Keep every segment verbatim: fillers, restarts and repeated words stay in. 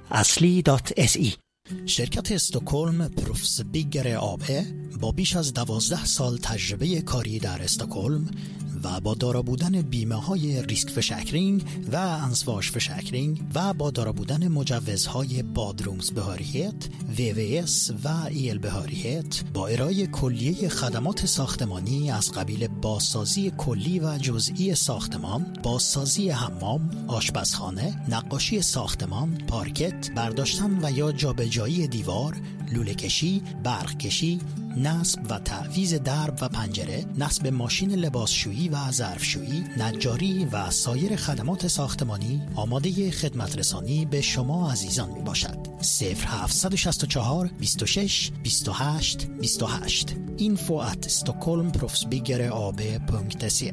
اصلی دات اس ای. شرکت استکهلم پروفس بیگر آب با بیش از دوازده سال تجربه کاری در استکهلم و با دارا بودن بیمه های ریسک فشکرینگ و انسواش فشکرینگ و با دارا بودن مجوزهای بادرومز بهاریت، وی وی اس و ایل بهاریت با ارائه کلیه خدمات ساختمانی از قبیل بازسازی کلی و جزئی ساختمان، بازسازی حمام، آشپزخانه، نقاشی ساختمان، پارکت، برداشتن و یا جابجایی دیوار، لوله کشی، برق کشی، نصب و تعویض درب و پنجره، نصب ماشین لباسشویی و ظرفشویی، نجاری و سایر خدمات ساختمانی آماده خدمت رسانی به شما عزیزان می باشد. صفر هفت شش چهار بیست و شش بیست و هشت بیست و هشت info at stockholmproffsbyggereab.se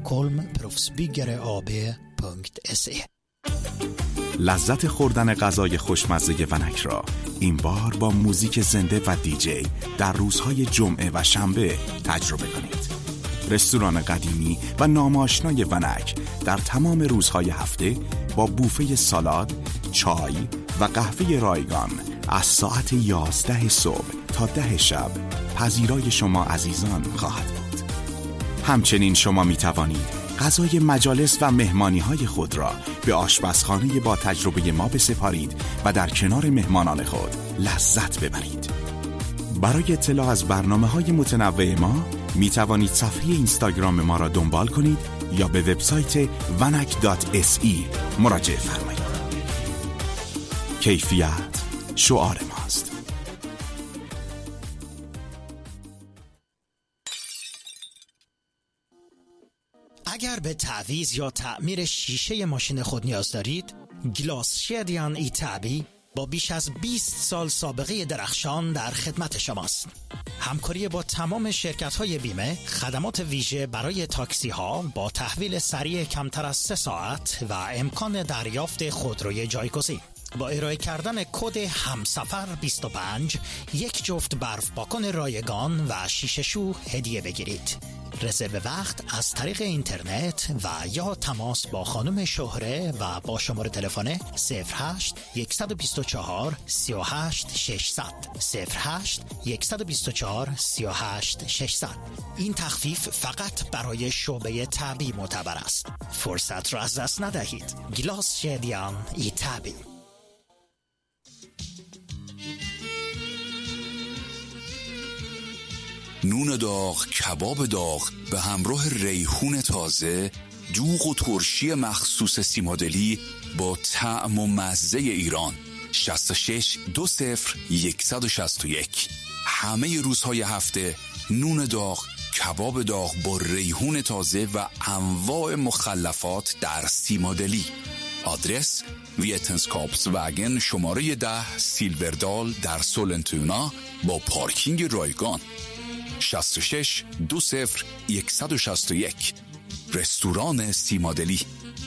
stockholmproffsbyggereab.se. لذت خوردن غذای خوشمزه ونک را این بار با موزیک زنده و دیجی در روزهای جمعه و شنبه تجربه کنید. رستوران قدیمی و ناماشنای ونک در تمام روزهای هفته با بوفه سالاد، چای و قهوه رایگان از ساعت یازده صبح تا ده شب پذیرای شما عزیزان خواهد بود. همچنین شما می توانید غذای مجالس و مهمانی‌های خود را به آشپزخانه با تجربه ما بسپارید و در کنار مهمانان خود لذت ببرید. برای اطلاع از برنامه‌های متنوع ما می توانید صفحه اینستاگرام ما را دنبال کنید یا به وبسایت vanak دات اس ای مراجعه فرمایید. کیفیت شعار ماست. اگر به تعویض یا تعمیر شیشه ماشین خود نیاز دارید، گلاس شدیان ایتابی با بیش از بیست سال سابقه درخشان در خدمت شماست. همکاری با تمام شرکت‌های بیمه، خدمات ویژه برای تاکسی ها با تحویل سریع کمتر از سه ساعت و امکان دریافت خودروی جایگزین. با ارائه کردن کد همسفر بیست و پنج یک جفت برف پاکن رایگان و شیشه شو هدیه بگیرید. رزرو وقت از طریق اینترنت و یا تماس با خانم شهره و با شماره تلفن صفر هشت یک دو چهار سه هشت شش صفر صفر صفر هشت یک دو چهار سه هشت شش صفر. این تخفیف فقط برای شعبه تبی معتبر است. فرصت را از دست ندهید. گلاس شدیان ایتابی. نون داغ، کباب داغ به همراه ریحون تازه، دوغ و ترشی مخصوص سیمادلی با طعم و مزه ایران. شصت و شش دو صفر یک شش یک. همه روزهای هفته نون داغ، کباب داغ با ریحون تازه و انواع مخلفات در سیمادلی. آدرس ویتنسکاپس وگن شماره ده سیلوردال در سولنتونا با پارکینگ رایگان. شصت و شش دو صفر یک شش یک. رستوران سیمادلی.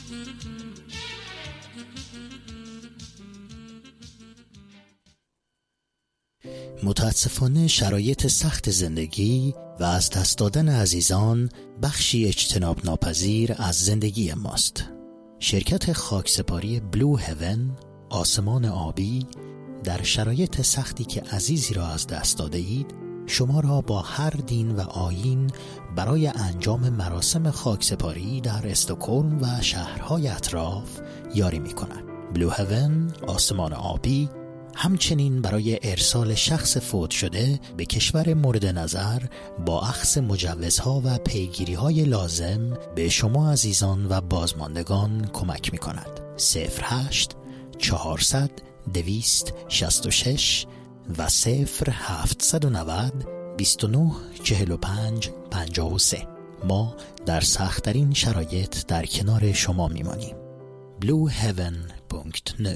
متاسفانه شرایط سخت زندگی و از دست دادن عزیزان بخشی اجتناب ناپذیر از زندگی ماست. شرکت خاکسپاری بلو هیون، آسمان آبی، در شرایط سختی که عزیزی را از دست داده اید شما را با هر دین و آیین برای انجام مراسم خاکسپاری در استکهلم و شهرهای اطراف یاری می کند. بلو هیون، آسمان آبی، همچنین برای ارسال شخص فوت شده به کشور مورد نظر با اخذ مجوزها و پیگیری‌های لازم به شما عزیزان و بازماندگان کمک می کند. صفر هشت چهارصد دویست شصت و شش و صفر هفتصد و نود بیست و نه چهل و پنج پنجاه و سه. ما در سخت‌ترین شرایط در کنار شما میمانیم. بلو هیون دات نو.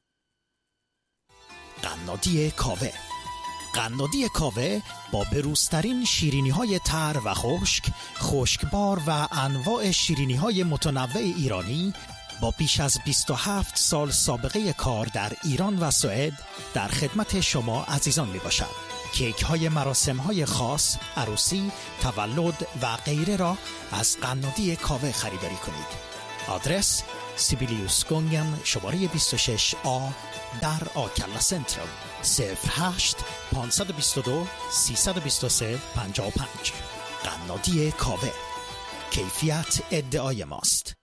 قنادی کاوه. قنادی کاوه با بروزترین شیرینی‌های تر و خشک، خشکبار و انواع شیرینی‌های متنوع ایرانی با بیش از بیست و هفت سال سابقه کار در ایران و سوئد در خدمت شما عزیزان می باشد. کیک های مراسم های خاص، عروسی، تولد و غیره را از قنادی کاوه خریداری کنید. آدرس سیبیلیوس گونگن شماره بیست و شش آ در آکلا سنترال صفر هشت پانصد و بیست و دو سیصد و بیست و سه پنجاه و پنج. قنادی کاوه، کیفیت ادعای ماست.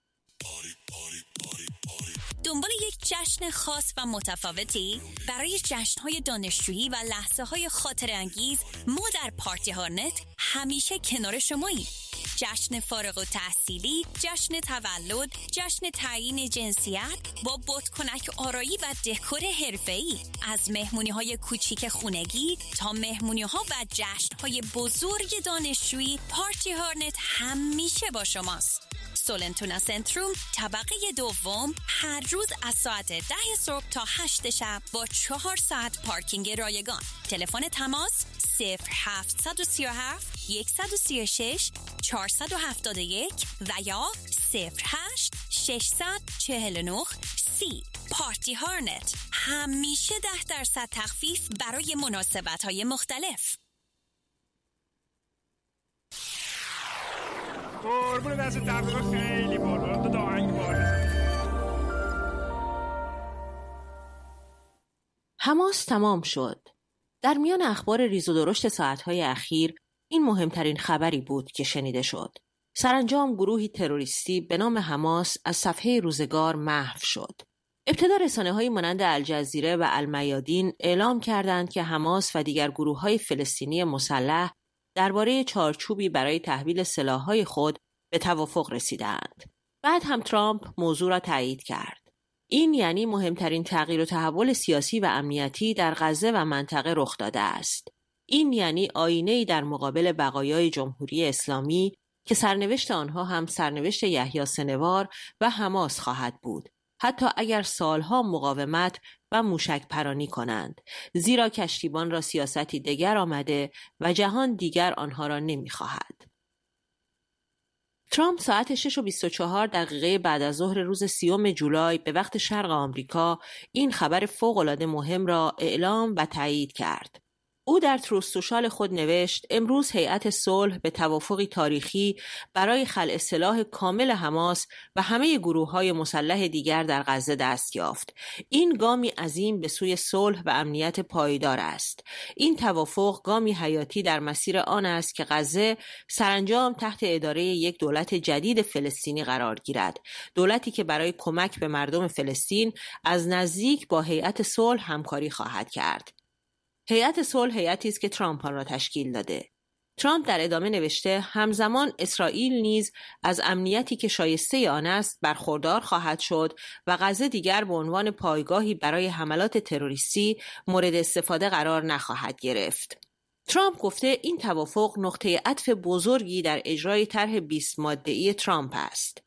دنبال یک جشن خاص و متفاوتی؟ برای جشن‌های دانشجویی و لحظه‌های خاطره‌انگیز ما در پارتی هارنت همیشه کنار شماییم. جشن فارغ التحصیلی، جشن تولد، جشن تعیین جنسیت با بادکنک آرایی و دکور حرفه‌ای، از مهمونی‌های کوچیک خونگی تا مهمونی‌ها و جشن‌های بزرگ دانشجویی، پارتی هارنت همیشه با شماست. سولنتونا سنتروم طبقه دوم، هر روز از ساعت ده صبح تا هشت شب با چهار ساعت پارکینگ رایگان. تلفن تماس صفر هفت سه هفت یک سه شش چهار هفت یک و یا صفر هشت شش چهار نه سی. پارتی هارنت، همیشه ده درصد تخفیف برای مناسبت‌های مختلف. قربون دست تبلیغ خیلی بالا تو داهنگ بالا. حماس تمام شد. در میان اخبار ریز و درشت ساعتهای اخیر این مهمترین خبری بود که شنیده شد. سرانجام گروهی تروریستی به نام حماس از صفحه روزگار محو شد. ابتدا رسانه‌هایی مانند الجزیره و المیادین اعلام کردند که حماس و دیگر گروه‌های فلسطینی مسلح درباره چارچوبی برای تحویل سلاح‌های خود به توافق رسیدند. بعد هم ترامپ موضوع را تایید کرد. این یعنی مهمترین تغییر و تحول سیاسی و امنیتی در غزه و منطقه رخ داده است. این یعنی آینه‌ای در مقابل بقایای جمهوری اسلامی که سرنوشت آنها هم سرنوشت یحیی سنوار و حماس خواهد بود، حتی اگر سالها مقاومت و موشک پرانی کنند، زیرا کشتیبان را سیاستی دیگر آمده و جهان دیگر آنها را نمی‌خواهد. ترامپ ساعت شش و بیست و چهار دقیقه بعد از ظهر روز سیوم جولای به وقت شرق آمریکا این خبر فوق‌العاده مهم را اعلام و تایید کرد. او در تروث سوشال خود نوشت امروز هیئت صلح به توافقی تاریخی برای خلع سلاح کامل حماس و همه گروه‌های مسلح دیگر در غزه دست یافت. این گامی عظیم به سوی صلح و امنیت پایدار است. این توافق گامی حیاتی در مسیر آن است که غزه سرانجام تحت اداره یک دولت جدید فلسطینی قرار گیرد. دولتی که برای کمک به مردم فلسطین از نزدیک با هیئت صلح همکاری خواهد کرد. هیئت صلح هیئتی است که ترامپ آن را تشکیل داده. ترامپ در ادامه نوشته همزمان اسرائیل نیز از امنیتی که شایسته آن است برخوردار خواهد شد و غزه دیگر به عنوان پایگاهی برای حملات تروریستی مورد استفاده قرار نخواهد گرفت. ترامپ گفته این توافق نقطه عطف بزرگی در اجرای طرح بیست ماده‌ای ترامپ است.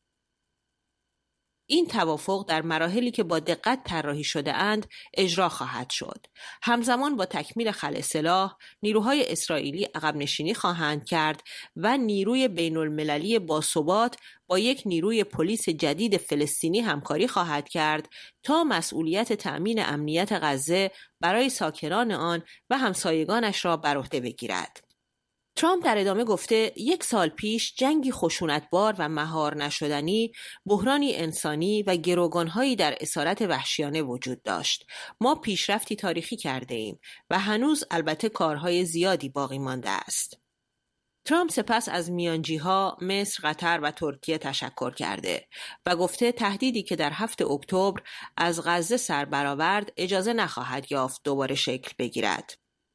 این توافق در مراحلی که با دقت طراحی شده اند اجرا خواهد شد. همزمان با تکمیل خلع سلاح، نیروهای اسرائیلی عقب نشینی خواهند کرد و نیروی بین المللی باثبات با یک نیروی پلیس جدید فلسطینی همکاری خواهد کرد تا مسئولیت تأمین امنیت غزه برای ساکنان آن و همسایگانش را بر عهده بگیرد. ترامپ در ادامه گفته یک سال پیش جنگی خشونتبار و مهار نشدنی، بحرانی انسانی و گروگانهایی در اسارت وحشیانه وجود داشت. ما پیشرفتی تاریخی کرده ایم و هنوز البته کارهای زیادی باقی مانده است. ترامپ سپس از میانجیها مصر، قطر و ترکیه تشکر کرده و گفته تهدیدی که در هفتم اکتبر از غزه سر برآورد اجازه نخواهد یافت دوباره شکل بگیرد.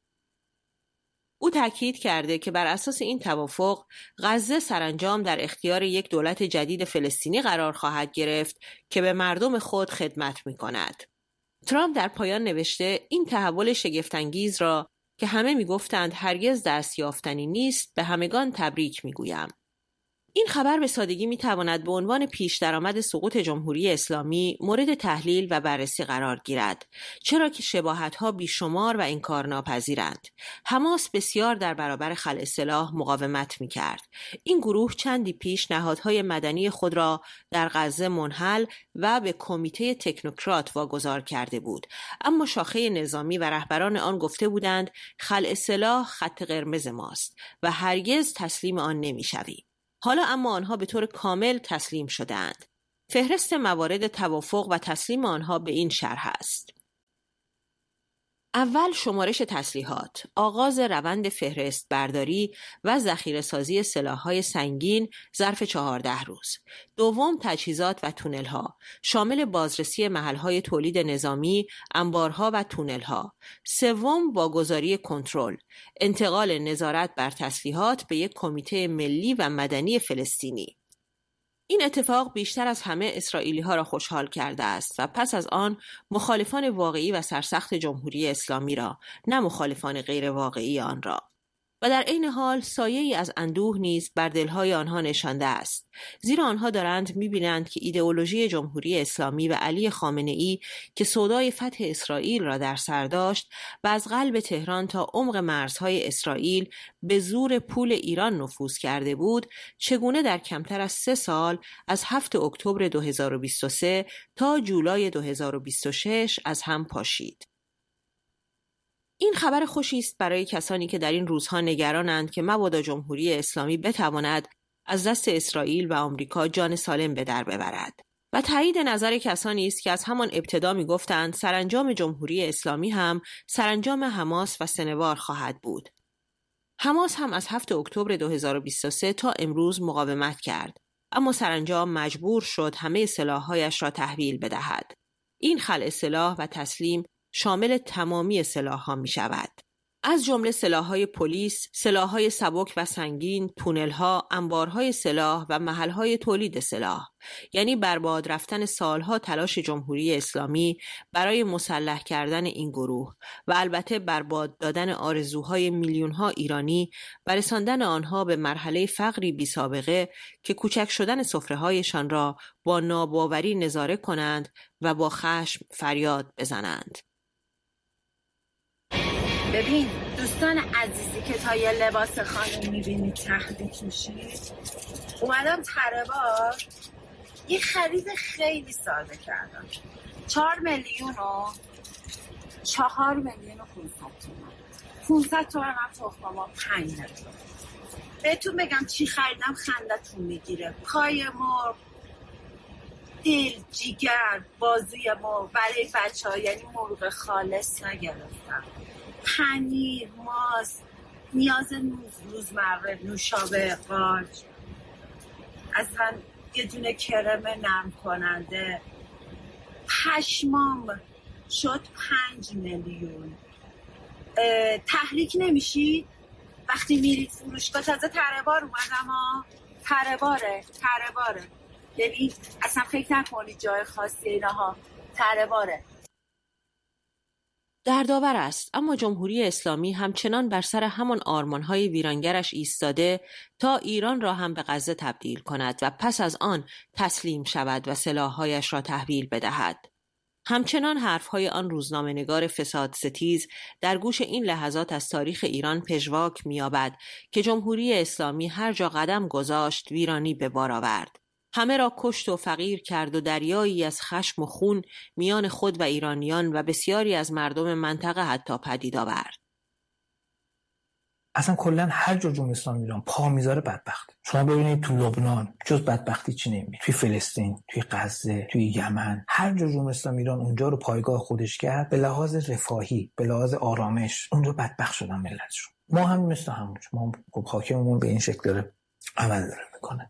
او تاکید کرده که بر اساس این توافق غزه سرانجام در اختیار یک دولت جدید فلسطینی قرار خواهد گرفت که به مردم خود خدمت می کند. ترامپ در پایان نوشته این تحول شگفت‌انگیز را که همه می گفتند هرگز دست یافتنی نیست به همگان تبریک می گویم. این خبر به سادگی می تواند به عنوان پیش درآمد سقوط جمهوری اسلامی مورد تحلیل و بررسی قرار گیرد، چرا که شباهت‌ها بیشمار و انکارناپذیرند. حماس بسیار در برابر خلع سلاح مقاومت می‌کرد. این گروه چندی پیش نهادهای مدنی خود را در غزه منحل و به کمیته تکنوکرات واگذار کرده بود، اما شاخه نظامی و رهبران آن گفته بودند خلع سلاح خط قرمز ماست و هرگز تسلیم آن نمی‌شویم. حالا اما آنها به طور کامل تسلیم شدند. فهرست موارد توافق و تسلیم آنها به این شرح است. اول شمارش تسلیحات، آغاز روند فهرست برداری و ذخیره سازی سلاح‌های سنگین ظرف چهارده روز. دوم تجهیزات و تونل‌ها، شامل بازرسی محل‌های تولید نظامی، انبارها و تونل‌ها. سوم واگذاری کنترل، انتقال نظارت بر تسلیحات به یک کمیته ملی و مدنی فلسطینی. این اتفاق بیشتر از همه اسرائیلی ها را خوشحال کرده است و پس از آن مخالفان واقعی و سرسخت جمهوری اسلامی را، نه مخالفان غیر واقعی آن را. و در عین حال سایه‌ای از اندوه نیز بر دلهای آنها نشانده است، زیرا آنها دارند می‌بینند که ایدئولوژی جمهوری اسلامی و علی خامنه‌ای که سودای فتح اسرائیل را در سر داشت و از قلب تهران تا عمق مرزهای اسرائیل به زور پول ایران نفوذ کرده بود، چگونه در کمتر از سه سال از هفتم اکتبر دو هزار و بیست و سه تا جولای دو هزار و بیست و شش از هم پاشید. این خبر خوشی است برای کسانی که در این روزها نگرانند که مبادا جمهوری اسلامی بتواند از دست اسرائیل و آمریکا جان سالم به در ببرد و تایید نظر کسانی است که از همان ابتدا می‌گفتند سرانجام جمهوری اسلامی هم سرانجام حماس و سنوار خواهد بود. حماس هم از هفتم اکتبر دو هزار و بیست و سه تا امروز مقاومت کرد، اما سرانجام مجبور شد همه سلاح‌هایش را تحویل بدهد. این خلع سلاح و تسلیم شامل تمامی سلاح‌ها می شود. از جمله سلاح‌های پلیس، سلاح‌های سبک و سنگین، تونل‌ها، انبارهای سلاح و محل‌های تولید سلاح، یعنی برباد رفتن سالها تلاش جمهوری اسلامی برای مسلح کردن این گروه و البته برباد دادن آرزوهای میلیون‌ها ایرانی و رساندن آنها به مرحله فقری بی سابقه که کوچک شدن سفره‌هایشان را با ناباوری نظاره کنند و با خشم فریاد بزنند. ببین دوستان عزیزی که تا یه لباس خانم میبینید تهدید میشید، اومدم تره‌بار یه خرید خیلی ساده کردم. چهار میلیون و چهار میلیون و پونصد تومن پونصد تومن من تخمه ما پنج میلیون. بهتون بگم چی خریدم خندتون میگیره. پای مرغ، دل، جیگر، بازوی مرغ برای بچه ها، یعنی مرغ خالص نگرفتم. پنیر، ماست، نیاز روزمره، نوشابه، قارچ، اصلا یه دونه کرم نرم کننده. پشمام شد پنج میلیون. تحریک نمیشید وقتی میرید فروشگاه؟ تازه تره‌بار اومدم ها، تره‌باره تره‌باره. ببین اصلا فکر نکنید جای خاصی اینها، تره‌باره. دردآور است، اما جمهوری اسلامی همچنان بر سر همان آرمان‌های ویرانگرش ایستاده تا ایران را هم به غزه تبدیل کند و پس از آن تسلیم شود و سلاح‌هایش را تحویل بدهد. همچنان حرف‌های آن روزنامه‌نگار فساد ستیز در گوش این لحظات از تاریخ ایران پژواک می‌یابد که جمهوری اسلامی هر جا قدم گذاشت ویرانی به بار آورد. همه را کشت و فقیر کرد و دریایی از خشم و خون میان خود و ایرانیان و بسیاری از مردم منطقه حتی پدید آورد. اصلا کلا هر جا جمهوری اسلامی ایران پا میذاره بدبخت. شما ببینید تو لبنان جز بدبختی چی نمیبینید، توی فلسطین، توی غزه، توی یمن، هر جا جمهوری اسلامی ایران اونجا رو پایگاه خودش کرد، به لحاظ رفاهی، به لحاظ آرامش، اونجا بدبخت شدن ملتشون. ما هم مثل همون، ما خب حاکممون به این شکل داره عمل داره میکنه.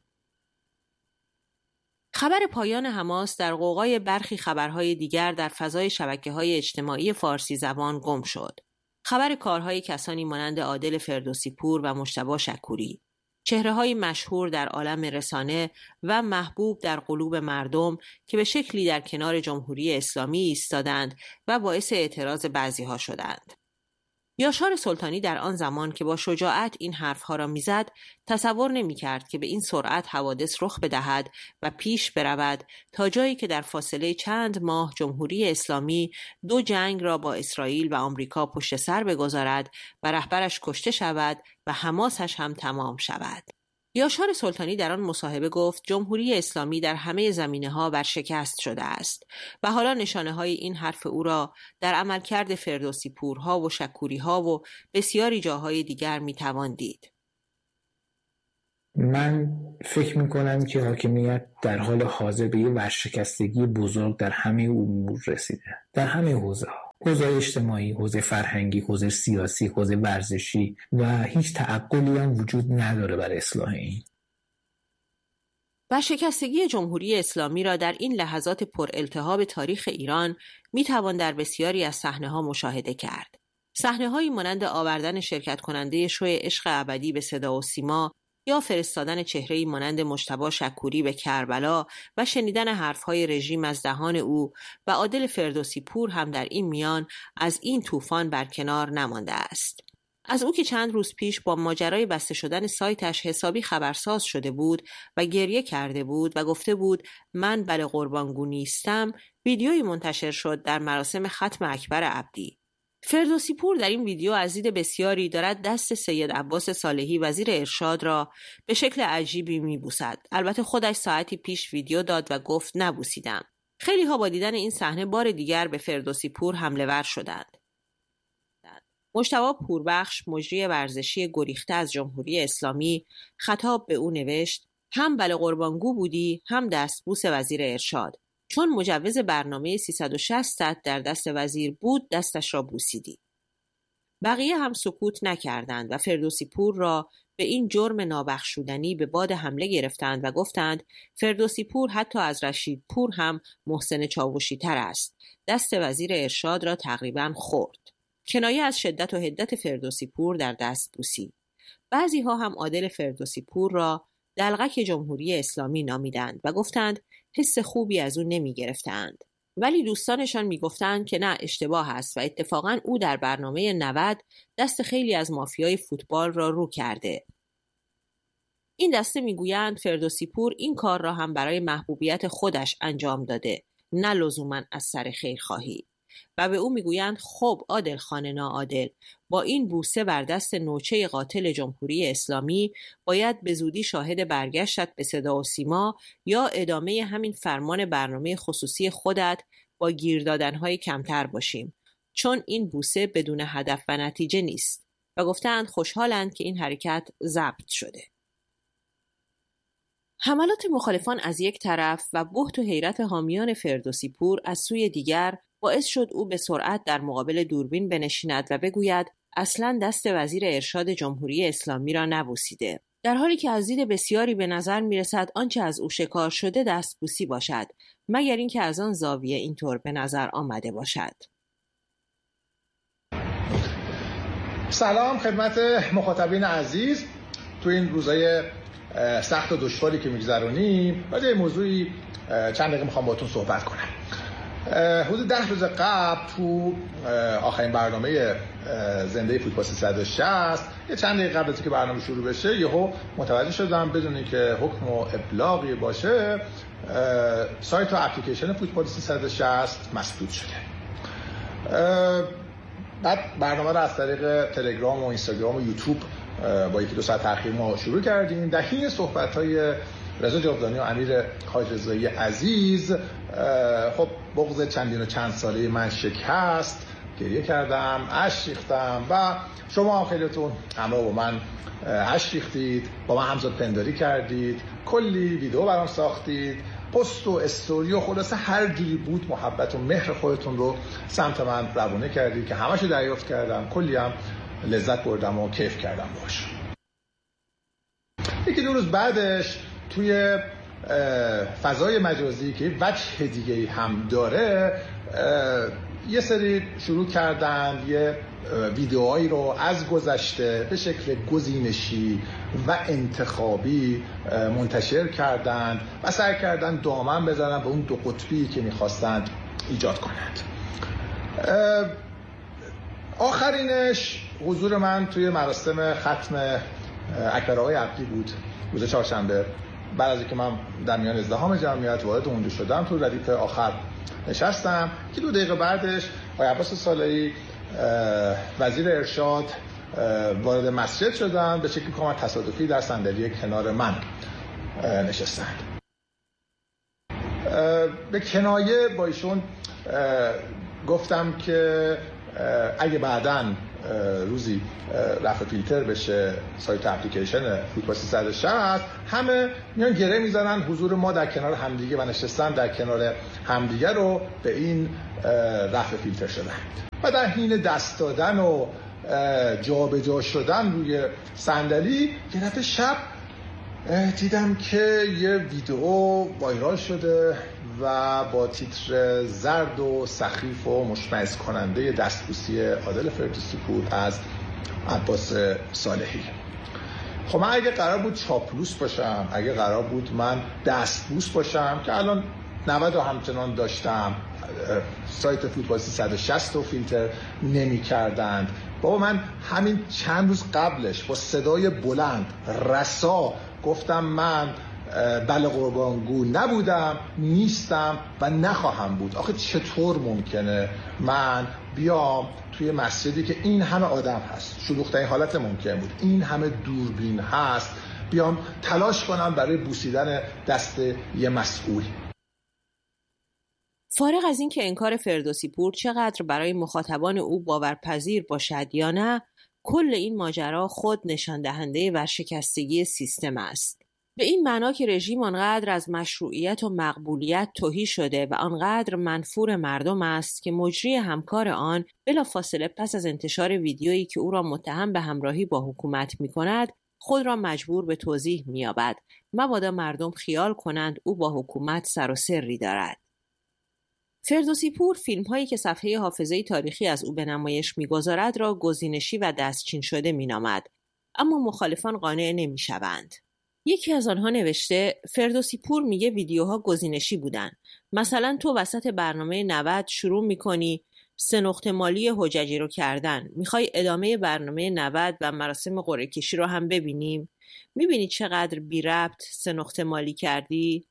خبر پایان حماس در غوغای برخی خبرهای دیگر در فضای شبکه‌های اجتماعی فارسی زبان گم شد. خبر کارهای کسانی مانند عادل فردوسی پور و مجتبی شکوری، چهره‌های مشهور در عالم رسانه و محبوب در قلوب مردم که به شکلی در کنار جمهوری اسلامی ایستادند و باعث اعتراض بعضی‌ها شدند. یاشار سلطانی در آن زمان که با شجاعت این حرفها را میزد، تصور نمی کرد که به این سرعت حوادث رخ بدهد و پیش برود تا جایی که در فاصله چند ماه جمهوری اسلامی دو جنگ را با اسرائیل و آمریکا پشت سر بگذارد و رهبرش کشته شود و حماسش هم تمام شود. یاشار سلطانی در آن مصاحبه گفت جمهوری اسلامی در همه زمینه‌ها ورشکست شده است و حالا نشانه‌های این حرف او را در عملکرد فردوسی پورها و شکوریها و بسیاری جاهای دیگر می‌توان دید. من فکر میکنم که حاکمیت در حال حاضر به یه ورشکستگی بزرگ در همه امور رسیده، در همه حوزه ها، حوزه اجتماعی، حوزه فرهنگی، حوزه سیاسی، حوزه ورزشی و هیچ تعقلی هم وجود نداره برای اصلاح این. ورشکستگی جمهوری اسلامی را در این لحظات پر التهاب تاریخ ایران می توان در بسیاری از صحنه‌ها مشاهده کرد. صحنه‌هایی مانند آوردن شرکت کننده شو عشق ابدی به صدا و سیما یا فرستادن چهره‌ای مانند مجتبی شکوری به کربلا و شنیدن حرف‌های رژیم از دهان او و عادل فردوسی پور هم در این میان از این طوفان برکنار نمانده است. از او که چند روز پیش با ماجرای بسته شدن سایتش حسابی خبرساز شده بود و گریه کرده بود و گفته بود من بله قربانگو نیستم، ویدیویی منتشر شد در مراسم ختم اکبر عبدی. فردوسی پور در این ویدیو از دید بسیاری دارد دست سید عباس صالحی وزیر ارشاد را به شکل عجیبی میبوسد. البته خودش ساعتی پیش ویدیو داد و گفت نبوسیدم. خیلی ها با دیدن این صحنه بار دیگر به فردوسی پور حمله ور شدند. مجتبی پوربخش مجری ورزشی گریخته از جمهوری اسلامی خطاب به او نوشت هم بله قربانگو بودی هم دستبوس وزیر ارشاد، چون مجوز برنامه سیصد و شصت در دست وزیر بود دستش را بوسیدی. بقیه هم سکوت نکردند و فردوسی پور را به این جرم نابخشودنی به باد حمله گرفتند و گفتند فردوسی پور حتی از رشید پور هم محسن چاوشی تر است. دست وزیر ارشاد را تقریباً خورد. کنایه از شدت و حدت فردوسی پور در دستبوسی. بعضی ها هم عادل فردوسی پور را دلغک جمهوری اسلامی نامیدند و گفتند حس خوبی از او نمی گرفتند. ولی دوستانشان می گفتند که نه، اشتباه است و اتفاقاً او در برنامه نود دست خیلی از مافیای فوتبال را رو کرده. این دسته می گویند فردوسی پور این کار را هم برای محبوبیت خودش انجام داده، نه لزوماً از سر خیرخواهی. و به او میگویند خب عادل خان ناعادل، با این بوسه بر دست نوچه قاتل جمهوری اسلامی باید به زودی شاهد برگشتت به صدا و سیما یا ادامه همین فرمان برنامه خصوصی خودت با گیر دادنهای کمتر باشیم، چون این بوسه بدون هدف و نتیجه نیست. و گفتند خوشحالند که این حرکت ضبط شده. حملات مخالفان از یک طرف و بهت و حیرت حامیان فردوسی پور از سوی دیگر باعث شد او به سرعت در مقابل دوربین بنشیند و بگوید اصلاً دست وزیر ارشاد جمهوری اسلامی را نبوسیده، در حالی که از دید بسیاری به نظر میرسد آنچه از او شکار شده دستبوسی باشد، مگر اینکه از آن زاویه اینطور به نظر آمده باشد. سلام خدمت مخاطبین عزیز. تو این روزهای سخت و دشواری که میگذرونیم راجع به موضوعی چند دقیقه میخوام باهاتون صحبت کنم. حدود ده روز قبل تو آخرین برنامه زنده فوتبال سیصد و شصت یه چند دقیقه قبل از اینکه برنامه شروع بشه یهو متوجه شدم بدون اینکه حکم و ابلاغی باشه سایت و اپلیکیشن فوتبال سیصد و شصت مسدود شده. بعد برنامه رو از طریق تلگرام و اینستاگرام و یوتیوب با یکی دو ساعت تأخیر ما شروع کردیم. در حین صحبت‌های رضا جاودانی و امیر حاج رضایی عزیز خب بغض چندین و چند ساله من شکست، گریه کردم، اشک ریختم و شما خیلیتون همراه با من اشک ریختید، با من همزاد پنداری کردید، کلی ویدیو برام ساختید، پست و استوری و خلاصه هر جوری بود محبت و مهر خودتون رو سمت من روانه کردید که همه‌شو دریافت کردم، کلی هم لذت بردم و کیف کردم باش. یکی دو روز بعدش توی فضای مجازی که وجه دیگه هم داره یه سری شروع کردن یه ویدیوهایی رو از گذشته به شکل گزینشی و انتخابی منتشر کردن و سعی کردن دامن بزنن به اون دو قطبی که میخواستند ایجاد کنند. آخرینش حضور من توی مراسم ختم اکبر آقای عبدی بود روز چهارشنبه. بعد از اینکه من در میان ازدحام جمعیت وارد اونجا شدم تو ردیف آخر نشستم که دو دقیقه بعدش آقای عباس صالحی وزیر ارشاد وارد مسجد شدن، به شکلی کاملا تصادفی در صندلی کنار من نشستند. به کنایه با ایشون گفتم که اگه بعداً روزی رفع فیلتر بشه سایت اپلیکیشن فوتبال سیصد و شصت، همه میان گره میزنن حضور ما در کنار همدیگه و نشستن در کنار همدیگه رو به این رفع فیلتر شدن. و در حین دست دادن و جابجا شدن روی صندلی یه دفعه شب دیدم که یه ویدیو وایرال شده و با تیتر زرد و سخیف و مشمئز کننده دستبوسی عادل فردوسی پور از عباس صالحی. خب من اگه قرار بود چاپلوس باشم، اگه قرار بود من دستبوس باشم که الان نود و همچنان داشتم، سایت فوتبال سیصد و شصت رو فیلتر نمی کردند، بابا من همین چند روز قبلش با صدای بلند رسا گفتم من بله قربانگو نبودم، نیستم و نخواهم بود. آخه چطور ممکنه من بیام توی مسجدی که این همه آدم هست، شلوغ‌ترین حالت ممکن بود، این همه دوربین هست، بیام تلاش کنم برای بوسیدن دست یه مسئول؟ فارغ از این که انکار فردوسی پور چقدر برای مخاطبان او باورپذیر باشد یا نه، کل این ماجرا خود نشان دهنده ورشکستگی سیستم است. به این معنا که رژیم آنقدر از مشروعیت و مقبولیت تهی شده و آنقدر منفور مردم است که مجری همکار آن بلافاصله پس از انتشار ویدیویی که او را متهم به همراهی با حکومت می‌کند، خود را مجبور به توضیح می‌یابد، مبادا مردم خیال کنند او با حکومت سر و سری دارد. فردوسی پور فیلم‌هایی که صفحه حافظه تاریخی از او به نمایش می‌گذارد را گزینشی و دستچین شده می‌نامد، اما مخالفان قانع نمی‌شوند. یکی از آنها نوشته فردوسی پور میگه ویدیوها گزینشی بودن. مثلا تو وسط برنامه نود شروع میکنی سه نقطه مالی حججی رو کردن. میخوای ادامه برنامه نود و مراسم قرعه کشی رو هم ببینیم؟ میبینی چقدر بی ربط سه نقطه مالی کردی؟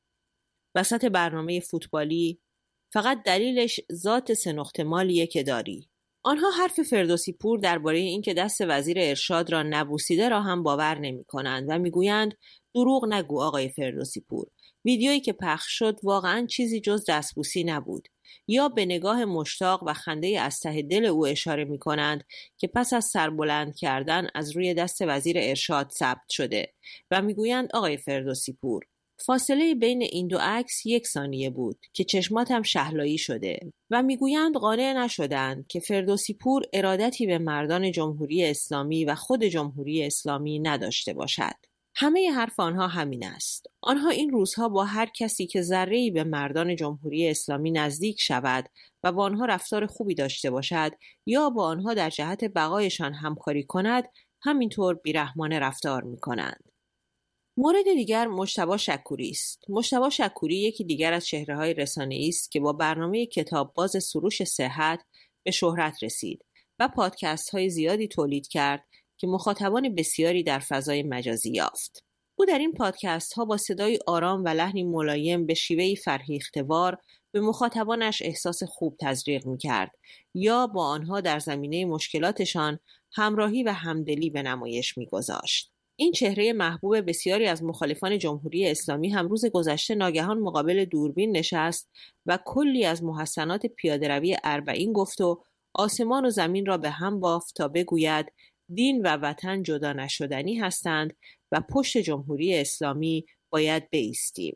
وسط برنامه فوتبالی فقط دلیلش ذات سه نقطه مالیه که داری. آنها حرف فردوسی پور درباره اینکه دست وزیر ارشاد را نبوسیده را هم باور نمی کنند و میگویند دروغ نگو آقای فردوسی پور. ویدیویی که پخش شد واقعا چیزی جز دستبوسی نبود. یا به نگاه مشتاق و خنده از ته دل او اشاره می کنند که پس از سربلند کردن از روی دست وزیر ارشاد ثبت شده و میگویند آقای فردوسی پور فاصله بین این دو عکس یک ثانیه بود که چشماتم شهلایی شده و میگویند قانع نشدند که فردوسی پور ارادتی به مردان جمهوری اسلامی و خود جمهوری اسلامی نداشته باشد. همه حرف آنها همین است. آنها این روزها با هر کسی که ذره‌ای به مردان جمهوری اسلامی نزدیک شود و با آنها رفتار خوبی داشته باشد یا با آنها در جهت بقایشان همکاری کند، همینطور بیرحمانه رفتار می‌کنند. مورد دیگر مجتبی شکوری است. مجتبی شکوری یکی دیگر از چهره‌های رسانه‌ای است که با برنامه کتاب باز سروش صحت به شهرت رسید و پادکست‌های زیادی تولید کرد که مخاطبان بسیاری در فضای مجازی یافت. او در این پادکست‌ها با صدای آرام و لحنی ملایم به شیوهی فرهیخته‌وار به مخاطبانش احساس خوب تزریق می‌کرد یا با آنها در زمینه مشکلاتشان همراهی و همدلی به نمایش می‌گذاشت. این چهره محبوب بسیاری از مخالفان جمهوری اسلامی هم روز گذشته ناگهان مقابل دوربین نشست و کلی از محسنات پیاده‌روی اربعین گفت و آسمان و زمین را به هم بافت تا بگوید دین و وطن جدا نشدنی هستند و پشت جمهوری اسلامی باید بایستیم.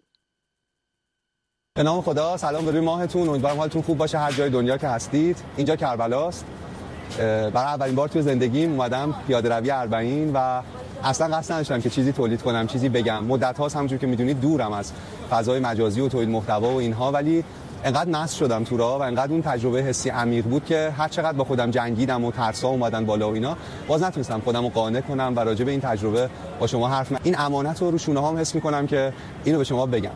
به نام خدا، سلام به روی ماهتون. امیدوارم حالتون خوب باشه هر جای دنیا که هستید. اینجا کربلاست. برای اولین بار توی زندگیم اومدم پیاده‌روی اربعین و اصلا قصد نداشتم که چیزی تولید کنم، چیزی بگم. مدت هاست همونجور که میدونید دورم از فضای مجازی و تولید محتوا و اینها، ولی انقدر مست شدم تو راه و انقدر اون تجربه حسی عمیق بود که هر چقدر با خودم جنگیدم و ترسا اومدن بالا و اینا، باز نتونستم خودم رو قانع کنم و راجع به این تجربه با شما حرف نزنم. این امانت رو رو شونه‌هام حس می‌کنم که اینو به شما بگم.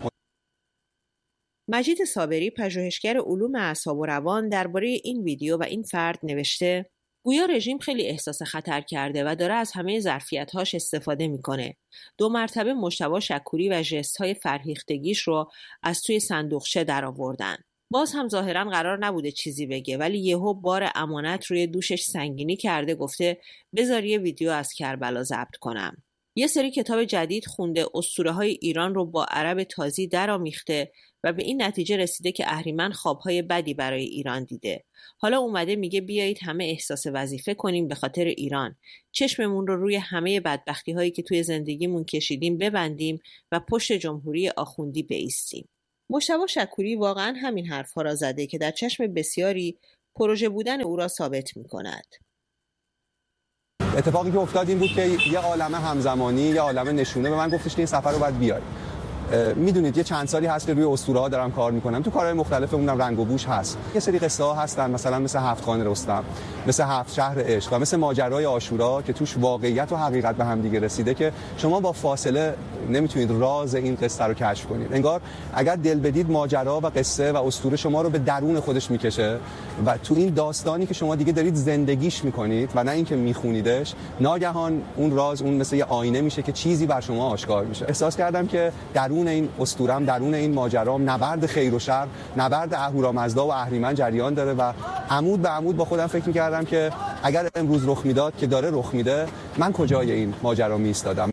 مجید صابری، پژوهشگر علوم اعصاب و روان، درباره این ویدیو و این فرد نوشته: گویا رژیم خیلی احساس خطر کرده و داره از همه ظرفیت‌هاش استفاده میکنه. دو مرتبه مجتبی شکوری و ژست‌های فرهیختگیش رو از توی صندوقچه درآوردن. باز هم ظاهراً قرار نبوده چیزی بگه، ولی یهو بار امانت روی دوشش سنگینی کرده، گفته بذار یه ویدیو از کربلا ضبط کنم. یه سری کتاب جدید خونده، اسطوره‌های ایران رو با عرب تازی درآمیخته و به این نتیجه رسیده که اهریمن خوابهای بدی برای ایران دیده. حالا اومده میگه بیایید همه احساس وظیفه کنیم به خاطر ایران. چشممون رو روی همه بدبختی هایی که توی زندگیمون کشیدیم ببندیم و پشت جمهوری آخوندی بایستیم. مجتبی شکوری واقعا همین حرفها را زده که در چشم بسیاری پروژه بودن او را ثابت می‌کند. اتفاقی که افتاد این بود که یه عالمه همزمانی، یه عالمه نشونه به من گفتش که این سفر رو باید بیای. میدونید یه چند سالی هست که روی اسطوره‌ها دارم کار میکنم، تو کارهای مختلف اونم رنگ و بوش هست. یه سری قصه ها هستن مثلا مثل هفت خان رستم، مثل هفت شهر عشق و مثل ماجرای عاشورا که توش واقعیت و حقیقت به هم دیگه رسیده که شما با فاصله نمیتونید راز این قصه رو کشف کنید. انگار اگر دل بدید ماجرا و قصه و اسطوره شما رو به درون خودش میکشه و تو این داستانی که شما دیگه دارید زندگیش میکنید و نه اینکه میخونیدش، ناگهان اون راز اون مثل یه آینه میشه که چیزی بر شما آشکار میشه. احساس کردم که درون این اسطورم، درون این ماجرام نبرد خیر و شر، نبرد اهورامزدا و اهریمن جریان داره و عمود به عمود با خودم فکر می‌کردم که اگر امروز رخ میداد که داره رخ میده، من کجای این ماجرا می‌ایستادم.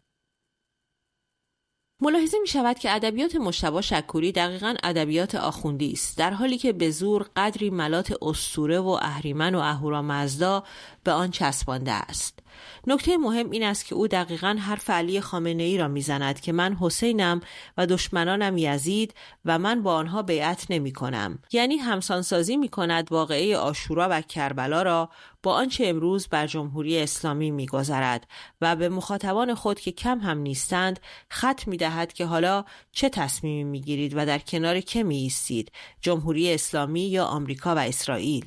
ملاحظه می شود که ادبیات مجتبی شکوری دقیقاً ادبیات آخوندی است، در حالی که به زور قدری ملات اسطوره و اهریمن و اهورامزدا به آن چسبانده است. نکته مهم این است که او دقیقاً حرف علی خامنه‌ای را میزند که من حسینم و دشمنانم یزید و من با آنها بیعت نمی کنم. یعنی همسانسازی می کند واقعه عاشورا و کربلا را با آنچه امروز بر جمهوری اسلامی می گذرد و به مخاطبان خود که کم هم نیستند خط می دهد که حالا چه تصمیمی می گیرید و در کنار که می ایستید، جمهوری اسلامی یا آمریکا و اسرائیل.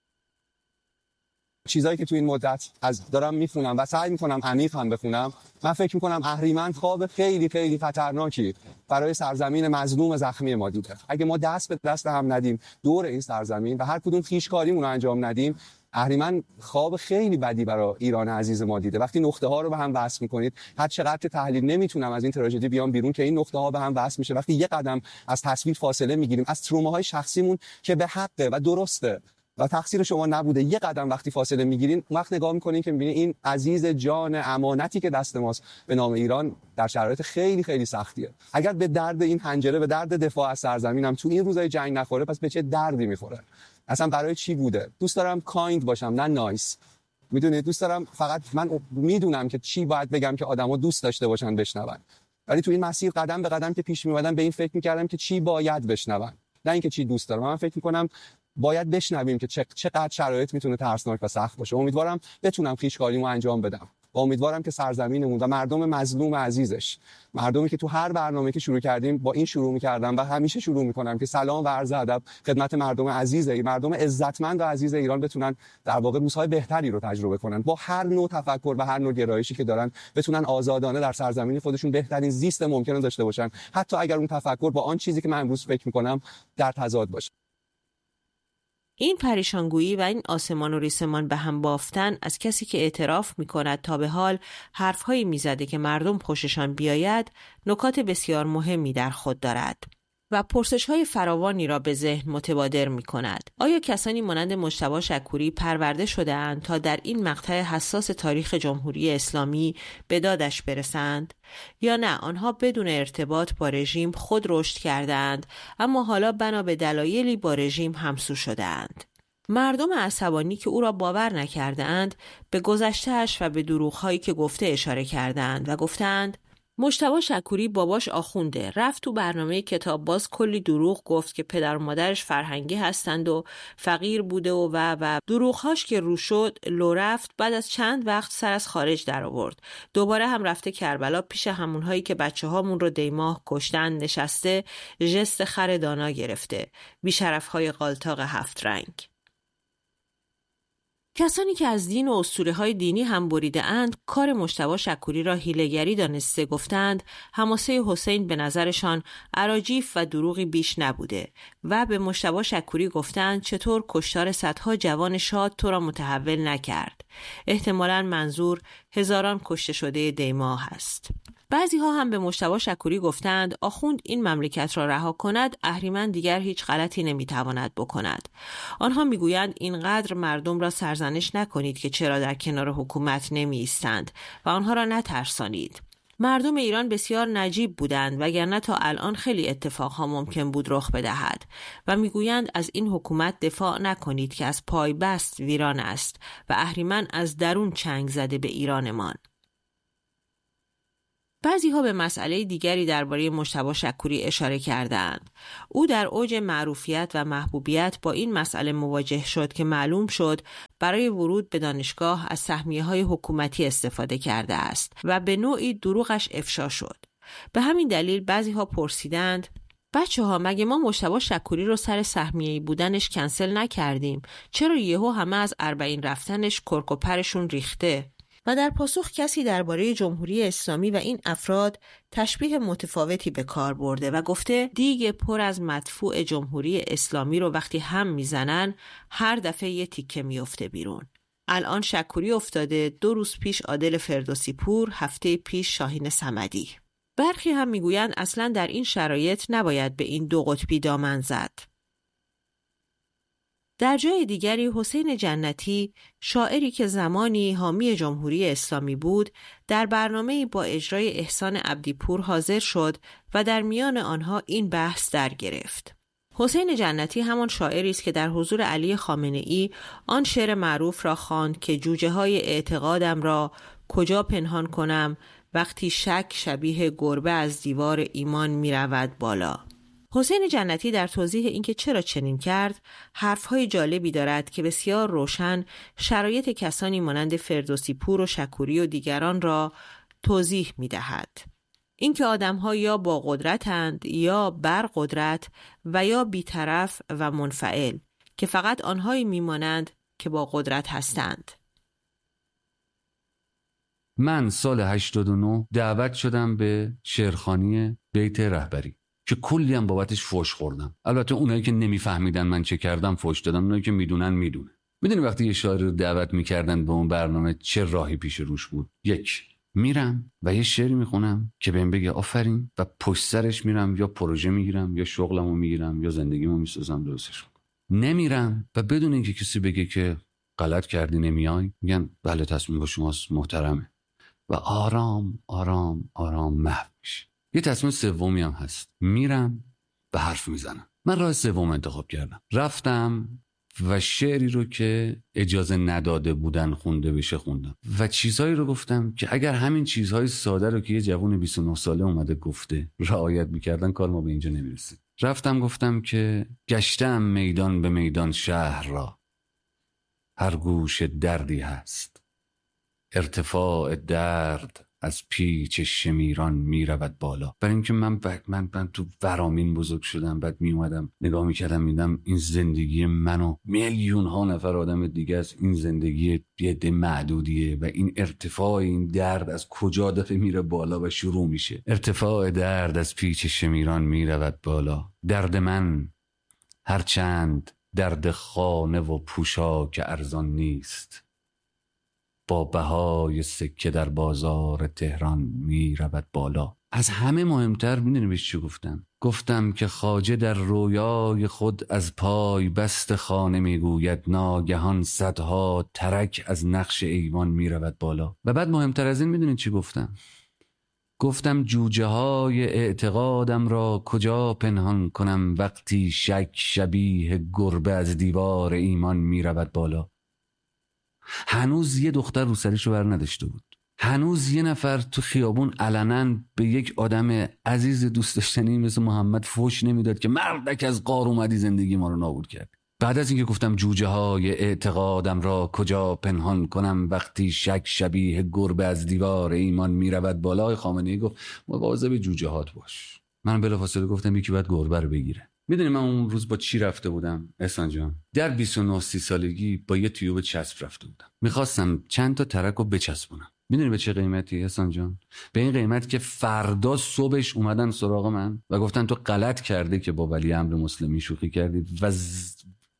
چیزایی که تو این مدت از دارم میخونم و سعی میکنم عمیق هم بخونم، من فکر میکنم اهریمن خواب خیلی خیلی خطرناکی برای سرزمین مظلوم زخمی ما دیده. اگه ما دست به دست هم ندیم دور این سرزمین و هر کدوم خویش کاریمون رو انجام ندیم، اهریمن خواب خیلی بدی برای ایران عزیز ما دیده. وقتی نقطه ها رو به هم وصل میکنید، هر چقدر که تحلیل نمیتونم از این تراژدی بیام بیرون که این نقطه ها به هم وصل میشه. وقتی یه قدم از تصویر فاصله میگیریم، از تروماهای شخصیمون که به حقه و درسته و تقصیر شما نبوده، یه قدم وقتی فاصله میگیرین، اون وقت نگاه میکنین که میبینین این عزیز جان امانتی که دست ماست به نام ایران در شرایط خیلی خیلی سختیه. اگر به درد این حنجره، به درد دفاع از سرزمینم تو این روزای جنگ نخوره، پس به چه دردی میخوره؟ اصلا برای چی بوده؟ دوست دارم کایند باشم نه نایس. میدونید دوست دارم فقط من میدونم که چی باید بگم که آدما دوست داشته باشن بشنون. ولی تو این مسیر قدم به قدم که پیش میومدم به این فکر میکردم که چی باید بشنون، نه اینکه چی دوست دارم. من فکر میکنم باید بشنویم که چقدر شرایط میتونه ترسناک و سخت باشه. امیدوارم بتونم خویشکاریمو انجام بدم و امیدوارم که سرزمینمون و مردم مظلوم عزیزش، مردمی که تو هر برنامه که شروع کردیم با این شروع می‌کردم و همیشه شروع می‌کنم که سلام و عرض ادب خدمت مردم عزیز، مردم عزتمند و عزیز ایران بتونن در واقع روزهای بهتری رو تجربه کنن، با هر نوع تفکر و هر نوع گرایشی که دارن بتونن آزادانه در سرزمین خودشون بهترین زیست ممکن رو داشته باشن، حتی اگر اون تفکر با آن چیزی که من امروز فکر می‌کنم در تضاد باشه. این پریشانگویی و این آسمان و ریسمان به هم بافتن از کسی که اعتراف می کند تا به حال حرفهایی می زده که مردم خوششان بیاید، نکات بسیار مهمی در خود دارد و پرسش‌های فراوانی را به ذهن متبادر می‌کند. آیا کسانی مانند مجتبی شکوری پرورده شده‌اند تا در این مقطع حساس تاریخ جمهوری اسلامی به دادش برسند؟ یا نه آنها بدون ارتباط با رژیم خود رشد کردند اما حالا بنا به دلایلی با رژیم همسو شده‌اند؟ مردم عصبانی که او را باور نکرده‌اند به گذشته‌اش و به دروغ‌هایی که گفته اشاره کردند و گفتند مجتبی شکوری باباش آخونده، رفت تو برنامه کتاب باز کلی دروغ گفت که پدر و مادرش فرهنگی هستند و فقیر بوده و و و دروغهاش که رو شد لو رفت. بعد از چند وقت سر از خارج در آورد، دوباره هم رفته کربلا پیش همونهایی که بچه هامون رو دیماه کشتن نشسته، ژست خر دانا گرفته، بیشرفهای قالتاق هفت رنگ. کسانی که از دین و اسطوره‌های دینی هم بریده اند کار مجتبی شکوری را حیله‌گری دانسته گفتند حماسه حسین به نظرشان اراجیف و دروغی بیش نبوده و به مجتبی شکوری گفتند چطور کشتار صدها جوان شاد تو را متحول نکرد. احتمالاً منظور هزاران کشته شده دیماه است. بعضی ها هم به مجتبی شکوری گفتند آخوند این مملکت را رها کند، اهریمن دیگر هیچ غلطی نمیتواند بکند. آنها میگویند اینقدر مردم را سرزنش نکنید که چرا در کنار حکومت نمی ایستند و آنها را نترسانید. مردم ایران بسیار نجیب بودند وگرنه تا الان خیلی اتفاقها ممکن بود رخ بدهد و میگویند از این حکومت دفاع نکنید که از پای بست ویران است و اهریمن از درون چنگ زده به ایرانمان. بعضی ها به مسئله دیگری درباره مجتبی شکوری اشاره کردند. او در اوج معروفیت و محبوبیت با این مسئله مواجه شد که معلوم شد برای ورود به دانشگاه از سهمیه‌های حکومتی استفاده کرده است و به نوعی دروغش افشا شد. به همین دلیل بعضی ها پرسیدند بچه ها مگه ما مجتبی شکوری رو سر سهمیه‌ای بودنش کنسل نکردیم؟ چرا یهو همه از اربعین رفتنش کرک و پرشون ریخته؟ و در پاسخ کسی درباره جمهوری اسلامی و این افراد تشبیه متفاوتی به کار برده و گفته دیگه پر از مدفوع جمهوری اسلامی رو وقتی هم میزنن هر دفعه یه تیکه میفته بیرون. الان شکوری افتاده، دو روز پیش عادل فردوسی پور، هفته پیش شاهین صمدی. برخی هم میگویند اصلا در این شرایط نباید به این دو قطبی دامن زد. در جای دیگری حسین جنتی، شاعری که زمانی حامی جمهوری اسلامی بود، در برنامه‌ای با اجرای احسان عبدیپور حاضر شد و در میان آنها این بحث در گرفت. حسین جنتی همان شاعری است که در حضور علی خامنه‌ای آن شعر معروف را خواند که جوجه های اعتقادم را کجا پنهان کنم وقتی شک شبیه گربه از دیوار ایمان می رود بالا. حسین جنتی در توضیح اینکه چرا چنین کرد حرفهای جالبی دارد که بسیار روشن شرایط کسانی مانند فردوسی پور و شکوری و دیگران را توضیح می دهد. اینکه آدم‌ها یا با قدرتند یا بر قدرت و یا بی‌طرف و منفعل که فقط آنهایی میمانند که با قدرت هستند. من سال هشتاد و نه دعوت شدم به شعرخوانی بیت رهبری که کلی هم بابتش فوش خوردم. البته اونایی که نمیفهمیدن من چه کردم فوش دادم، اونایی که میدونن میدونه. میدونی وقتی یه شاعر رو دعوت میکردن به اون برنامه چه راهی پیش روش بود؟ یک، میرم و یه شعری میخونم که بهم بگه آفرین و پشت سرش میرم یا پروژه میگیرم یا شغلمو میگیرم یا زندگیمو میسازم درستش میکنم. نمیرم و بدون اینکه کسی بگه که غلط کردی نمیای، میگن بله تصمیم با شماست محترمه و آرام آرام آرام محو میشه. یه تصمیم سومی هم هست، میرم و حرف میزنم. من راه سوم انتخاب کردم، رفتم و شعری رو که اجازه نداده بودن خونده بشه خوندم و چیزهایی رو گفتم که اگر همین چیزهای ساده رو که یه جوون بیست و نه ساله اومده گفته رعایت میکردن کار ما به اینجا نمیرسید. رفتم گفتم که گشتم میدان به میدان شهر را، هر گوش دردی هست، ارتفاع درد از پیچ شمیران می رود بالا. برای اینکه من, من من تو ورامین بزرگ شدم، بعد می اومدم نگاه می کردم میدم این زندگی منو میلیون ها نفر آدم دیگه است، این زندگی یه عده معدودیه و این ارتفاع این درد از کجا دفعه میره بالا و شروع میشه. ارتفاع درد از پیچ شمیران می رود بالا، درد من هرچند درد خانه و پوشاک ارزان نیست، با بهای سکه در بازار تهران می رود بالا. از همه مهمتر میدونی بهش چی گفتم؟ گفتم که خواجه در رویای خود از پای بست خانه میگوید، ناگهان صدها ترک از نقش ایوان می رود بالا. و بعد مهمتر از این میدونید چی گفتم؟ گفتم جوجه های اعتقادم را کجا پنهان کنم وقتی شک شبیه گربه از دیوار ایمان می رود بالا. هنوز یه دختر رو سرش رو بر نداشته بود، هنوز یه نفر تو خیابون علنا به یک آدم عزیز دوست داشتنی مثل محمد فوش نمیداد که مردک از غار اومدی زندگی ما رو نابود کرد. بعد از اینکه گفتم جوجه های اعتقادم را کجا پنهان کنم وقتی شک شبیه گربه از دیوار ایمان میرود بالا، خامنه‌ای گفت مواظب جوجه هات باش. من بلافاصله گفتم یکی باید گربه رو بگیره. میدونی من اون روز با چی رفته بودم احسان جان؟ در بیست و نه سالگی با یه تیوب چسب رفته بودم، میخواستم چند تا ترک رو بچسبونم. میدونی به چه قیمتی احسان جان؟ به این قیمت که فردا صبحش اومدن سراغ من و گفتن تو غلط کردی که با ولی امر مسلمی شوخی کردی و ز...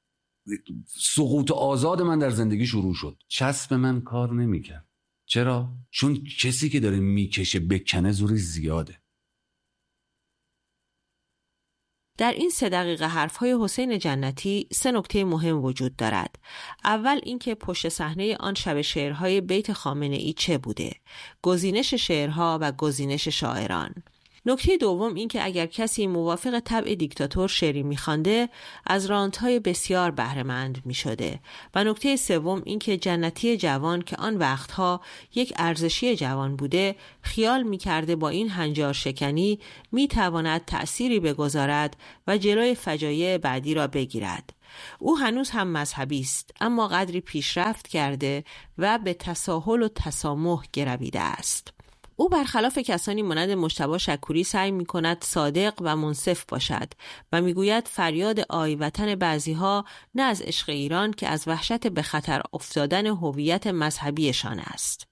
سقوط آزاد من در زندگی شروع شد. چسب من کار نمیکرد. چرا؟ چون کسی که داره میکشه بکنه زوری زیاده. در این سه دقیقه حرفهای حسین جنتی سه نکته مهم وجود دارد. اول اینکه پشت صحنه آن شب شعرهای بیت خامنه‌ای چه بوده؟ گزینش شعرها و گزینش شاعران. نکته دوم این که اگر کسی موافق طبع دیکتاتور شعری می‌خوانده از رانت‌های بسیار بهره‌مند می‌شده. و نکته سوم این که جنتی جوان که آن وقتها یک ارزشی جوان بوده خیال می‌کرده با این هنجار شکنی می‌تواند تأثیری بگذارد و جلوی فجایع بعدی را بگیرد. او هنوز هم مذهبی است اما قدری پیشرفت کرده و به تساهل و تسامح گرویده است. او برخلاف کسانی مانند مجتبی شکوری سعی می کند صادق و منصف باشد و می گوید فریاد آی وطن بعضی ها نه از عشق ایران که از وحشت به خطر افتادن هویت مذهبیشان است.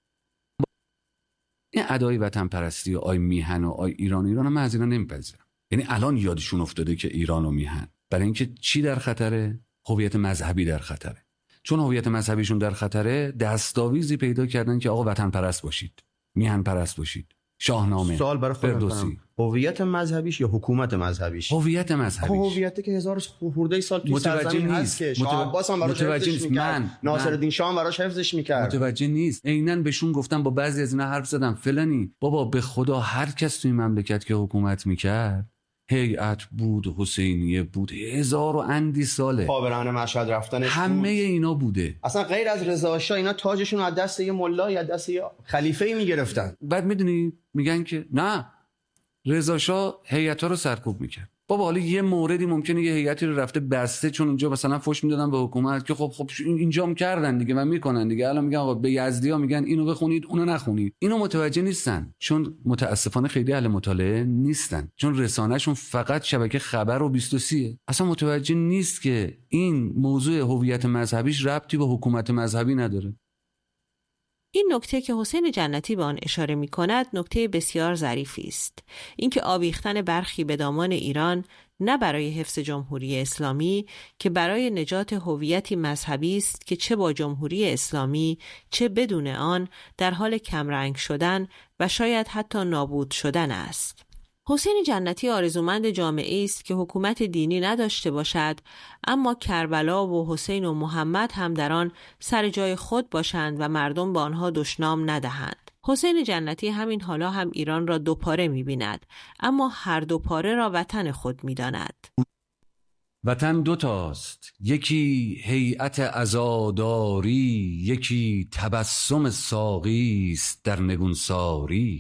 این ادای وطن پرستی و آی میهن و آی ایران ایران من از اینا نمیپذیرم. یعنی الان یادشون افتاده که ایران و میهن، برای اینکه چی در خطره؟ هویت مذهبی در خطره. چون هویت مذهبیشون در خطره دستاویزی پیدا کردن که آقا وطن پرست باشید، میهن پرست باشید. شاهنامه، سوال برای فردوسی. هویت مذهبیش یا حکومت مذهبیش؟ هویت مذهبیش. هویتی که هزار خورده سال توی سرزمین هست که شاه عباس هم براش حفظش می‌کرد، ناصرالدین شاه هم براش حفظش می‌کرد. متوجه نیست. عیناً بهشون گفتم، با بعضی از اینا حرف زدم، فلانی بابا به خدا هر کس توی مملکت که حکومت می‌کرد هیئت بود، حسینیه بود، هزار و اندی ساله پابرهنه مشهد رفتنش همه اینا بوده. اصلا غیر از رضا شاه اینا تاجشون از دست یه ملا یا دست یه خلیفه‌ای میگرفتن. بعد میدونی میگن که نه رضا شاه هیئت‌ها رو سرکوب میکرد. بابا حالا یه موردی ممکنه یه هیئتی رو رفته بسته چون اونجا مثلا فوش میدادن به حکومت که خب خب اینجام کردن دیگه و میکنن دیگه. الان میگن آقا به یزدی‌ها میگن اینو بخونید اونو نخونید. اینو متوجه نیستن چون متاسفانه خیلی اهل مطالعه نیستن، چون رسانه‌شون فقط شبکه خبر و بیست و سه. اصلا متوجه نیست که این موضوع هویت مذهبیش ربطی به حکومت مذهبی نداره. این نکته که حسین جنتی به آن اشاره می کند نکته بسیار ظریفی است. اینکه آویختن برخی به دامان ایران نه برای حفظ جمهوری اسلامی که برای نجات هویتی مذهبی است که چه با جمهوری اسلامی چه بدون آن در حال کمرنگ شدن و شاید حتی نابود شدن است. حسین جنتی آرزومند جامعه‌ای است که حکومت دینی نداشته باشد، اما کربلا و حسین و محمد هم در آن سر جای خود باشند و مردم با آنها دشنام ندهند. حسین جنتی همین حالا هم ایران را دوپاره می‌بیند، اما هر دوپاره را وطن خود می‌داند. وطن دوتاست، یکی هیئت عزاداری، یکی تبسم ساقی است در نگونساری.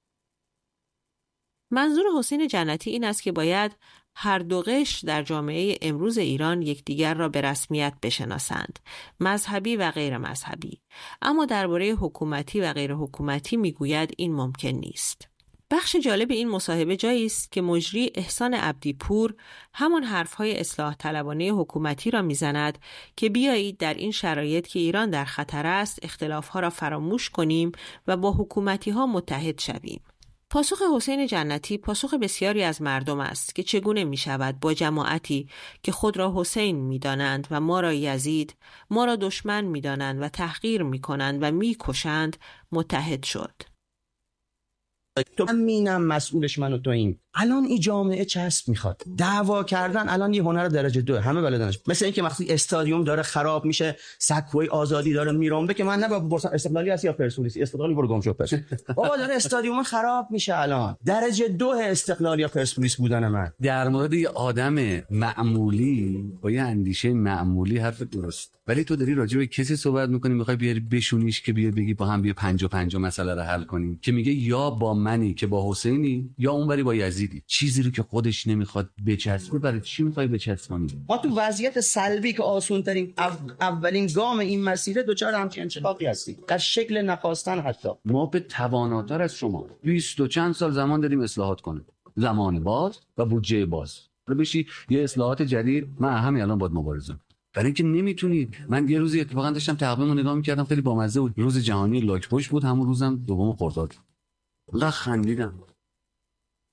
منظور حسین جنتی این است که باید هر دو قشر در جامعه امروز ایران یکدیگر را به رسمیت بشناسند، مذهبی و غیر مذهبی. اما درباره حکومتی و غیر حکومتی میگوید این ممکن نیست. بخش جالب این مصاحبه جایی است که مجری احسان عبدی پور همان حرفهای اصلاح طلبانه حکومتی را میزند که بیایید در این شرایط که ایران در خطر است اختلافها را فراموش کنیم و با حکومتی ها متحد شویم. پاسخ حسین جنتی پاسخ بسیاری از مردم است که چگونه می شود با جماعتی که خود را حسین می دانند و ما را یزید، ما را دشمن می دانند و تحقیر می کنند و می کشند متحد شد. تو همینم مسئولش من و تو این. الان این جامعه چسب میخواد دعوا کردن. الان یه هنر درجه دو همه بلدنش. مثل اینکه وقتی استادیوم داره خراب میشه، سکوی آزادی داره میرنبه که من نه با استقلالی هست یا پرسپولیس، استقلالی برو گم شو پس. بابا داره استادیوم خراب میشه. الان درجه دو استقلالی یا پرسپولیس بودن من. در مورد یه آدم معمولی با یه اندیشه معمولی حرف درست، ولی تو داری راجع به کسی صحبت میکنی میخوای بیاری بشونیش که بیا بگی با هم بیا پنجا پنجا مسئله رو حل کنیم، که میگه یا با منی که با حسینی یا اونوری با یزیدی. چیزی رو که خودش نمیخواد بچسبه برای چی میخوای بچسبونی؟ ما تو وضعیت سلبی که آسون ترین او... اولین گام این مسیر دوچار همچین انشقاقی هستیم در شکل نخواستن. حتی ما به تواناتر از شما بیست و چند سال زمان داریم اصلاحات کنیم، زمان باز و بودجه باز رو بشی یه اصلاحات جدید. من همین الان باید مبارزه، برای اینکه نمیتونید. من یه روزی اتفاقا داشتم تقویمو نگاه میکردم، خیلی بامزه بود، روز جهانی لاک پشت بود، همون روزم دوم خرداد. والله خندیدم.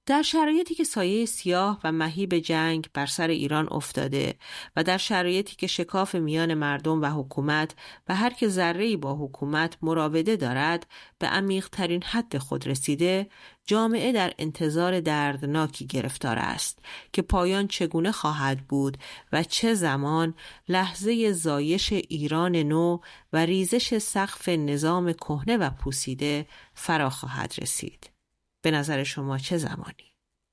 در شرایطی که سایه سیاه و مهیب جنگ بر سر ایران افتاده و در شرایطی که شکاف میان مردم و حکومت و هر که ذره‌ای با حکومت مراوده دارد به عمیق‌ترین حد خود رسیده، جامعه در انتظار دردناکی گرفتار است که پایان چگونه خواهد بود و چه زمان لحظه زایش ایران نو و ریزش سقف نظام کهنه و پوسیده فرا خواهد رسید. به نظر شما چه زمانی؟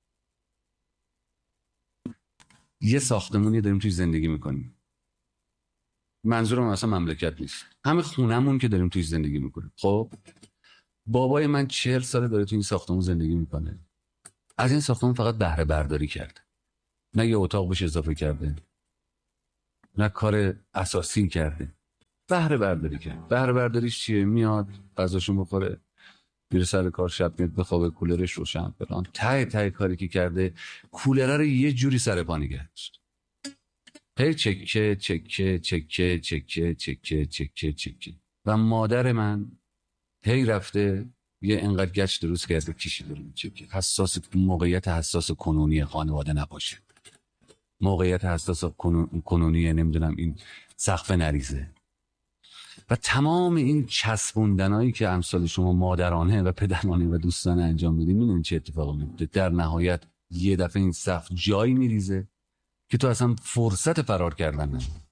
یه ساختمونی داریم توی زندگی میکنیم. منظورم اصلا مملکت نیست. همه خونمون که داریم توی زندگی میکنیم. خب بابای من چهل ساله داره توی این ساختمون زندگی میکنه. از این ساختمون فقط بهره برداری کرده. نه یه اتاق بهش اضافه کرده. نه کار اساسی کرده. بهره برداری کرد. بهره برداریش چیه؟ میاد غذاشو بخوره، میره سر کار، شب میاد بخوابه، کولرش روشن فلان. ته ته کاری که کرده کولر رو یه جوری سر پا نگه داشت. هی چکه چکه چکه چکه چکه چکه چکه و مادر من هی رفته یه انقدر گچ درست کرده کشیده رو چکه. حساس، موقعیت حساس کنونی خانواده نباشه، موقعیت حساس کنونی نمیدونم این سقف نریزه و تمام این چسبوندنایی که امثال شما مادرانه و پدرانه و دوستانه انجام میدین، میدونین چه اتفاقی میفته؟ در نهایت یه دفعه این سقف جایی میریزه که تو اصلا فرصت فرار کردن نداری.